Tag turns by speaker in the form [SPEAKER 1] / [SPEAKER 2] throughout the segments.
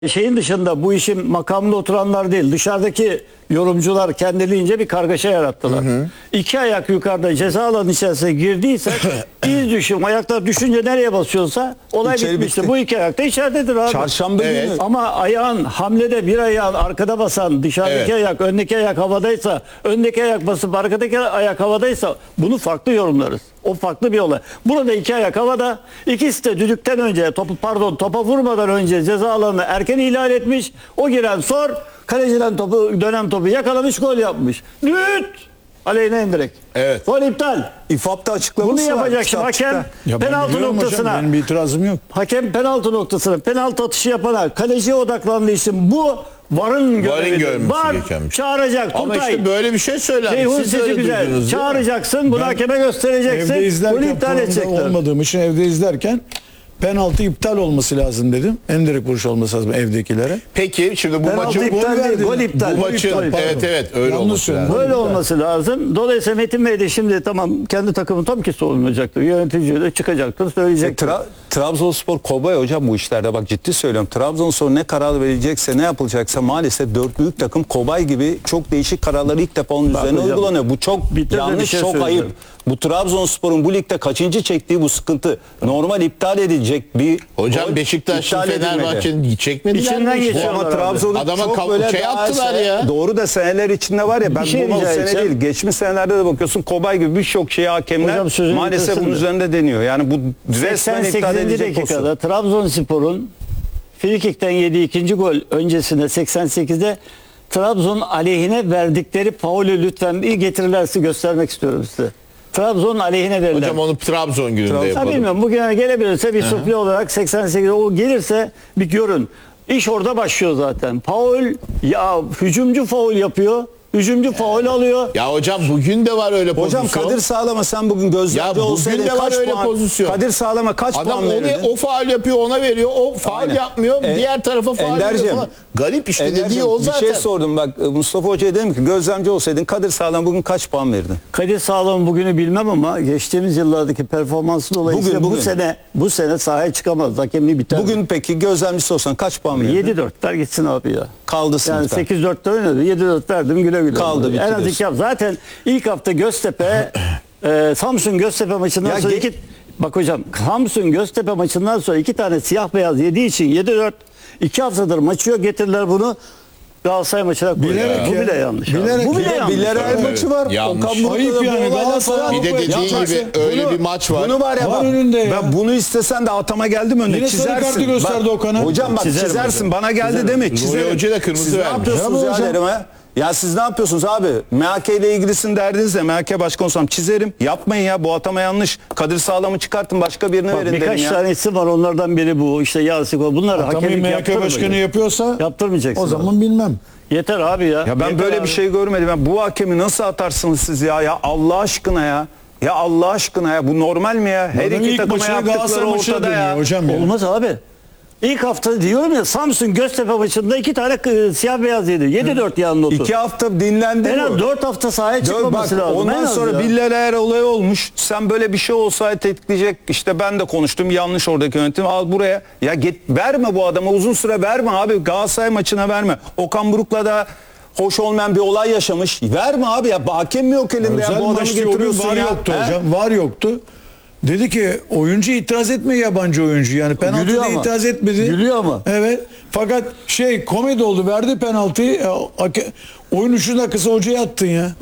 [SPEAKER 1] Şeyin dışında bu işin makamında oturanlar değil, dışarıdaki yorumcular kendiliğince bir kargaşa yarattılar. İki ayak yukarıda ceza alanı içerisine girdiyse iz düşüm, ayaklar düşünce nereye basıyorsa olay
[SPEAKER 2] İçeri
[SPEAKER 1] bitmiştir.
[SPEAKER 2] bitti.
[SPEAKER 1] Bu iki ayakta içeridedir abi.
[SPEAKER 2] Çarşamba günü.
[SPEAKER 1] Ama ayağın hamlede bir ayağın arkada basan, dışarıdaki ayak, öndeki ayak havadaysa, öndeki ayak basıp arkadaki ayak havadaysa bunu farklı yorumlarız. O farklı bir olay. Burada iki ayak havada, ikisi de düdükten önce, topa vurmadan önce ceza alanını erken ihlal etmiş. O giren Sor, kaleciden dönem topu yakalamış, gol yapmış. Düt! Aleyhine direkt.
[SPEAKER 3] Evet.
[SPEAKER 1] Gol iptal.
[SPEAKER 2] İFAB'da açıklaması
[SPEAKER 1] Bunu yapacak
[SPEAKER 2] var.
[SPEAKER 1] şimdi hakem
[SPEAKER 4] Ya ben
[SPEAKER 1] penaltı
[SPEAKER 4] biliyorum hocam,
[SPEAKER 1] noktasına.
[SPEAKER 4] benim bir itirazım yok.
[SPEAKER 1] Hakem penaltı noktasına penaltı atışı yapana kaleciye odaklandığı için bu VAR'ın görevidir.
[SPEAKER 3] görmesi
[SPEAKER 1] VAR
[SPEAKER 3] gerekiyormuş.
[SPEAKER 1] çağıracak.
[SPEAKER 3] Ama
[SPEAKER 1] Turtay.
[SPEAKER 3] işte böyle bir şey söylendi.
[SPEAKER 1] Ceyhun
[SPEAKER 3] Siz
[SPEAKER 1] sesi
[SPEAKER 3] öyle
[SPEAKER 1] güzel.
[SPEAKER 3] duydunuz değil mi?
[SPEAKER 1] Çağıracaksın. Bunu hakeme göstereceksin.
[SPEAKER 4] Evde
[SPEAKER 1] Bunu
[SPEAKER 4] izlerken
[SPEAKER 1] iptal
[SPEAKER 4] programda
[SPEAKER 1] edecekler.
[SPEAKER 4] olmadığım için evde izlerken penaltı iptal olması lazım dedim. En direkt vuruş olması lazım evdekilere.
[SPEAKER 3] Peki şimdi bu
[SPEAKER 1] Penaltı
[SPEAKER 3] maçın
[SPEAKER 1] iptal değil,
[SPEAKER 4] verdi.
[SPEAKER 1] gol iptal.
[SPEAKER 3] bu maçın
[SPEAKER 4] iptal, pardon.
[SPEAKER 3] evet öyle
[SPEAKER 4] Yanlış
[SPEAKER 3] olması
[SPEAKER 4] söyledim.
[SPEAKER 3] lazım.
[SPEAKER 1] Böyle olması lazım. Dolayısıyla Metin Bey de şimdi tamam kendi takımı tabii ki savunacaktır. Yönetici de çıkacaktır, söyleyecektir.
[SPEAKER 2] Trabzonspor kobay hocam bu işlerde, bak ciddi söylüyorum. Trabzonspor ne karar verecekse, ne yapılacaksa maalesef dört büyük takım kobay gibi çok değişik kararları ilk defa onun üzerine
[SPEAKER 1] hocam,
[SPEAKER 2] uygulanıyor. Bu çok
[SPEAKER 1] bir
[SPEAKER 2] yanlış,
[SPEAKER 1] şey
[SPEAKER 2] çok ayıp.
[SPEAKER 1] söyleyeceğim.
[SPEAKER 2] Bu Trabzonspor'un bu ligde kaçıncı çektiği bu sıkıntı. Normal iptal edilecek bir
[SPEAKER 3] Hocam
[SPEAKER 2] gol
[SPEAKER 3] Beşiktaş'ın
[SPEAKER 2] iptal edilmedi.
[SPEAKER 3] Fenerbahçe'nin çekmediler
[SPEAKER 1] İçinden
[SPEAKER 3] mi?
[SPEAKER 1] geçiyor.
[SPEAKER 2] Ama
[SPEAKER 1] Abi.
[SPEAKER 2] Trabzon'un
[SPEAKER 3] Adama
[SPEAKER 2] çok
[SPEAKER 3] şey
[SPEAKER 2] böyle daha
[SPEAKER 3] attılar ya.
[SPEAKER 2] Doğru da seneler içinde var ya, ben
[SPEAKER 1] şey
[SPEAKER 2] bu
[SPEAKER 1] rica
[SPEAKER 2] sene
[SPEAKER 1] edeceğim.
[SPEAKER 2] değil, geçmiş senelerde de bakıyorsun kobay gibi birçok şeyi hakemler
[SPEAKER 1] Hocam sözünü
[SPEAKER 2] maalesef bunun
[SPEAKER 1] bitirsin de.
[SPEAKER 2] üzerinde deniyor. Yani bu resmen iptal
[SPEAKER 1] 88.
[SPEAKER 2] edilecek
[SPEAKER 1] dakikada Trabzonspor'un Frikik'ten yediği ikinci gol öncesinde 88'de Trabzon aleyhine verdikleri faulü lütfen bir getirirlerse göstermek istiyorum size. Trabzon aleyhine verilen.
[SPEAKER 3] Hocam onu Trabzon gününde
[SPEAKER 1] Ya
[SPEAKER 3] yapalım.
[SPEAKER 1] bilmiyorum bugüne gelebilirse bir sufle olarak 88'de o gelirse bir görün. İş orada başlıyor zaten. Faul ya hücumcu faul yapıyor. Hücumcu faul alıyor.
[SPEAKER 3] Ya hocam bugün de var öyle pozisyon.
[SPEAKER 2] Hocam Kadir Sağlam'a sen bugün gözlemci
[SPEAKER 3] Ya bugün
[SPEAKER 2] olsaydın
[SPEAKER 3] de var
[SPEAKER 2] kaç
[SPEAKER 3] öyle
[SPEAKER 2] puan?
[SPEAKER 3] pozisyon.
[SPEAKER 2] Kadir Sağlam'a kaç
[SPEAKER 3] Adam
[SPEAKER 2] puan verirdin?
[SPEAKER 3] o faul yapıyor, ona veriyor. O faul
[SPEAKER 2] Aynen.
[SPEAKER 3] yapmıyor. Diğer tarafa faul
[SPEAKER 2] Ender'cim,
[SPEAKER 3] yapıyor. Garip işte
[SPEAKER 2] Ender'cim,
[SPEAKER 3] dediği o zaten.
[SPEAKER 2] Bir şey sordum bak, Mustafa Hoca'ya dedim ki gözlemci olsaydın Kadir Sağlam bugün kaç puan verdin?
[SPEAKER 1] Kadir Sağlam bugünü bilmem ama geçtiğimiz yıllardaki performansı dolayısıyla
[SPEAKER 2] Bugün.
[SPEAKER 1] bu sene sahaya çıkamaz. Hakemliği biter.
[SPEAKER 2] Bugün peki gözlemcisi olsan kaç puan verdin?
[SPEAKER 1] 7-4'ler gitsin abi ya.
[SPEAKER 2] Kaldı
[SPEAKER 1] Yani
[SPEAKER 2] sınıfta.
[SPEAKER 1] 8-4'te oynadı. 7-4 verdim güle güle.
[SPEAKER 2] Kaldı, bitti
[SPEAKER 1] En az
[SPEAKER 2] diyorsun.
[SPEAKER 1] iki hafta. Zaten ilk hafta Göztepe Samsun Göztepe maçından
[SPEAKER 2] Ya
[SPEAKER 1] sonra bak hocam Samsun Göztepe maçından sonra iki tane siyah beyaz yediği için 7-4 2 haftadır maçı yok, getirdiler bunu Galatasaray maçına koyuyor.
[SPEAKER 4] Bilerek
[SPEAKER 1] Bu
[SPEAKER 4] ya.
[SPEAKER 1] bile yanlış. abi.
[SPEAKER 4] Bilerek
[SPEAKER 1] Bu bile
[SPEAKER 4] ya.
[SPEAKER 1] yanlış.
[SPEAKER 2] Villarreal
[SPEAKER 1] abi.
[SPEAKER 2] maçı var.
[SPEAKER 3] Yanlış.
[SPEAKER 2] Okan Buruk'ta
[SPEAKER 4] Ayıp
[SPEAKER 2] da bu
[SPEAKER 4] yani,
[SPEAKER 2] olaylar
[SPEAKER 4] Galatasaray
[SPEAKER 2] falan.
[SPEAKER 3] Bir de dediği
[SPEAKER 4] Yapacaksın.
[SPEAKER 3] gibi öyle bir maç var.
[SPEAKER 2] Bunu var ya
[SPEAKER 4] Var
[SPEAKER 2] bak,
[SPEAKER 4] önünde ya.
[SPEAKER 2] ben bunu istesen de atama geldim önüne
[SPEAKER 4] Yine sarı
[SPEAKER 2] çizersin.
[SPEAKER 4] kartı gösterdi
[SPEAKER 2] Bak,
[SPEAKER 4] Okan'a.
[SPEAKER 2] hocam bak
[SPEAKER 1] Çizerim
[SPEAKER 2] çizersin,
[SPEAKER 1] hocam.
[SPEAKER 2] bana geldi
[SPEAKER 1] Çizerim.
[SPEAKER 2] değil mi?
[SPEAKER 3] Nuri
[SPEAKER 2] Çizerim.
[SPEAKER 3] Hoca da kırmızı
[SPEAKER 2] Siz ne
[SPEAKER 3] vermiş.
[SPEAKER 2] yapıyorsunuz
[SPEAKER 4] Ya
[SPEAKER 2] ya
[SPEAKER 4] hocam.
[SPEAKER 2] derim ha? Ya siz ne yapıyorsunuz abi? MHK ile ilgilisin derdinizle MHK başkan olsam çizerim. Yapmayın ya, bu atama yanlış. Kadir Sağlam'ı çıkartın, başka birine
[SPEAKER 1] Bak,
[SPEAKER 2] verin derim
[SPEAKER 1] birkaç
[SPEAKER 2] ya.
[SPEAKER 1] tane isim var, onlardan biri bu. İşte Yasin bunlar
[SPEAKER 4] Tabii
[SPEAKER 1] hakemlik
[SPEAKER 4] MHK
[SPEAKER 1] yaptırmayın.
[SPEAKER 4] başkanı yapıyorsa
[SPEAKER 1] Yaptırmayacaksın
[SPEAKER 4] o zaman bilmem.
[SPEAKER 1] Yeter abi ya.
[SPEAKER 2] Ya ben
[SPEAKER 1] Yeter
[SPEAKER 2] böyle
[SPEAKER 1] abi.
[SPEAKER 2] bir şey görmedim. Ya bu hakemi nasıl atarsınız siz ya? Ya Allah aşkına ya. Ya Allah aşkına ya, bu normal mi ya? Her
[SPEAKER 4] Adam
[SPEAKER 2] iki
[SPEAKER 4] ilk
[SPEAKER 2] takıma
[SPEAKER 4] maçına
[SPEAKER 2] yaptıkları
[SPEAKER 4] Galatasaray maçına
[SPEAKER 2] ortada ya.
[SPEAKER 4] dönüyor hocam ya.
[SPEAKER 1] Olmaz abi. İlk hafta diyorum ya Samsun Göztepe maçında iki tane siyah beyaz yedi. 7-4 yan notu.
[SPEAKER 2] 2 hafta dinlendi
[SPEAKER 1] En az
[SPEAKER 2] bu.
[SPEAKER 1] 4 hafta sahaya çıkmaması
[SPEAKER 2] Bak,
[SPEAKER 1] lazım. En
[SPEAKER 2] ondan
[SPEAKER 1] az
[SPEAKER 2] sonra
[SPEAKER 1] ya.
[SPEAKER 2] Villarreal olayı olmuş. Sen böyle bir şey olsaydı tetikleyecek. İşte ben de konuştum. Yanlış oradaki yönetim. Al buraya. Ya verme bu adama. Uzun süre verme abi. Galatasaray maçına verme. Okan Buruk'la da hoş olmayan bir olay yaşamış. Verme abi ya. Hakem mi yok elinde ya?
[SPEAKER 4] Özel
[SPEAKER 2] Bu adamı
[SPEAKER 4] maçta o gün
[SPEAKER 2] getiriyorsun
[SPEAKER 4] var
[SPEAKER 2] ya.
[SPEAKER 4] yoktu
[SPEAKER 2] He?
[SPEAKER 4] hocam. Var yoktu. Dedi ki oyuncu itiraz etme, yabancı oyuncu. Yani
[SPEAKER 1] Gülüyor
[SPEAKER 4] penaltıda
[SPEAKER 1] ama.
[SPEAKER 4] itiraz etmedi.
[SPEAKER 1] Gülüyor ama.
[SPEAKER 4] Evet. Fakat komedi oldu. Verdi penaltıyı. Oyun 3 dakikası hocaya attın ya.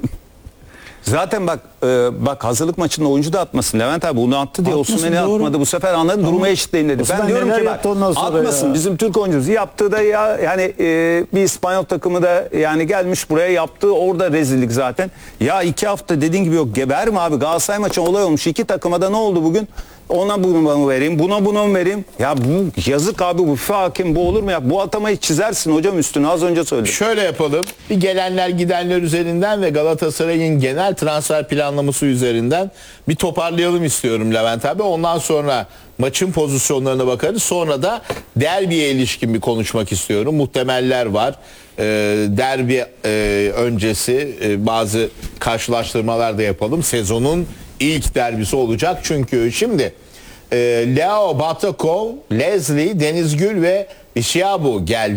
[SPEAKER 2] Zaten bak hazırlık maçında oyuncu da atmasın. Levent abi bunu attı diye
[SPEAKER 4] Atmasın,
[SPEAKER 2] Osimhen'i
[SPEAKER 4] doğru.
[SPEAKER 2] atmadı. Bu sefer anladım, durumu eşitleyin dedi.
[SPEAKER 1] Osimhen
[SPEAKER 2] Ben diyorum
[SPEAKER 1] neler
[SPEAKER 2] ki
[SPEAKER 1] yaptı ondan sonra
[SPEAKER 2] atmasın.
[SPEAKER 1] ya.
[SPEAKER 2] Bizim Türk oyuncumuz yaptığı da ya yani bir İspanyol takımı da yani gelmiş buraya yaptığı orada rezillik zaten. Ya 2 hafta dediğin gibi yok. Verme abi, Galatasaray maçı olay olmuş. 2 takıma da ne oldu bugün? Ona bunu vereyim, buna bunu vereyim. Ya bu yazık abi, bu FIFA hakem bu olur mu ya? Bu atamayı çizersin hocam üstüne, az önce söyledim.
[SPEAKER 3] Şöyle yapalım. Bir gelenler gidenler üzerinden ve Galatasaray'ın genel transfer planlaması üzerinden bir toparlayalım istiyorum Levent abi. Ondan sonra maçın pozisyonlarına bakarız. Sonra da derbiye ilişkin bir konuşmak istiyorum. Muhtemeller var. Derbi öncesi bazı karşılaştırmalar da yapalım. Sezonun ilk derbisi olacak. Çünkü şimdi Leo Batakov, Leslie, Deniz Gül ve Isiabu geldi.